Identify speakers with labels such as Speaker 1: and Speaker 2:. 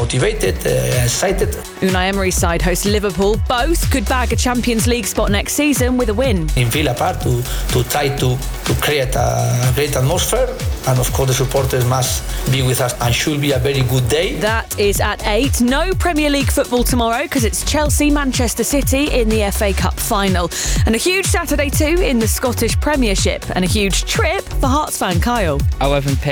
Speaker 1: motivated, excited.
Speaker 2: Unai Emery's side host Liverpool. Both could bag a Champions League spot next season with a win.
Speaker 1: In Villa Park to try to create a great atmosphere, and of course the supporters must be with us, and should be a very good day.
Speaker 2: That is at 8. No Premier League football tomorrow because it's Chelsea-Manchester City in the FA Cup final. And a huge Saturday too in the Scottish Premiership, and a huge trip for Hearts fan Kyle.
Speaker 3: 11